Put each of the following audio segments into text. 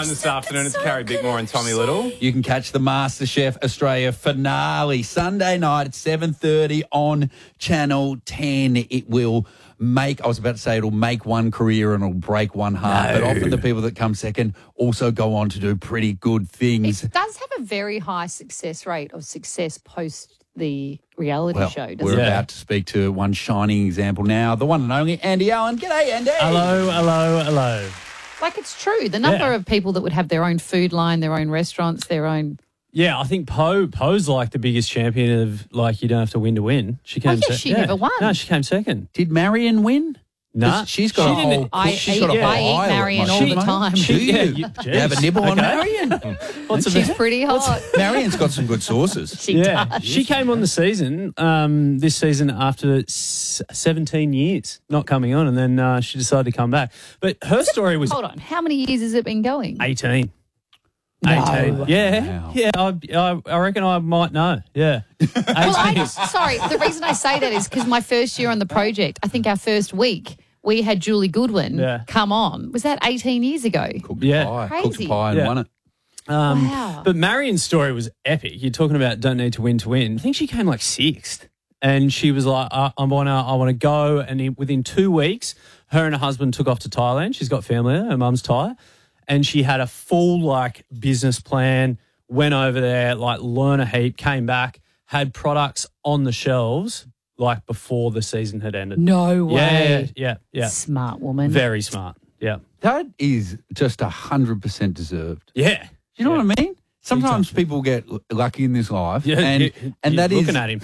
this afternoon. It's Carrie Bickmore and Tommy Little. You can catch the MasterChef Australia finale Sunday night at 7:30 on Channel 10. It will make, I was about to say it'll make one career and it'll break one heart, but often the people that come second also go on to do pretty good things. It does have a very high success rate of success post the reality show, doesn't We're it? about to speak to one shining example now, the one and only Andy Allen. G'day, Andy. Hello. Like, it's true. The number of people that would have their own food line, their own restaurants, their own... Yeah, I think Poe's like the biggest champion of, like, you don't have to win. She came second. she never won. No, she came second. Did Marion win? No. She's got a whole... I eat Marion all the time. Do you? you have a nibble on Marion? She's pretty hot. Marion's got some good sauces. She does. She came on the season, this season after 17 years not coming on, and then she decided to come back. But her story was... Hold on. How many years has it been going? 18. No. 18. Yeah. Wow. Yeah, I reckon I might know. Yeah. Well, sorry, the reason I say that is because my first year on the project, I think our first week, we had Julie Goodwin come on. Was that 18 years ago? Cooked Yeah. pie. Crazy. Cooked pie and Yeah. won it. Wow. But Marion's story was epic. You're talking about don't need to win to win. I think she came like sixth, and she was like, I want to go. And within 2 weeks, her and her husband took off to Thailand. She's got family there. Her mum's Thai. And she had a full, like, business plan, went over there, like, learn a heap, came back, had products on the shelves, like, before the season had ended. No way. Yeah. Smart woman. Very smart. Yeah. That is just 100% deserved. Yeah. You know what I mean? Sometimes people get lucky in this life, Yeah, and you're that is looking at him.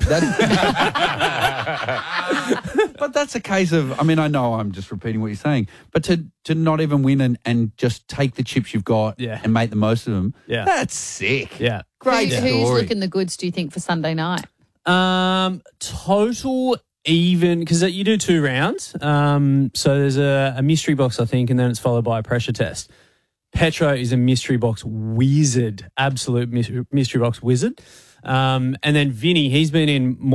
But that's a case of, I mean, I know I'm just repeating what you're saying, but to not even win and just take the chips you've got and make the most of them, that's sick. Yeah. Great story. Who's looking the goods, do you think, for Sunday night? Total even, because you do 2 rounds. So there's a mystery box, I think, and then it's followed by a pressure test. Petro is a mystery box wizard, absolute mystery box wizard. And then Vinny, he's been in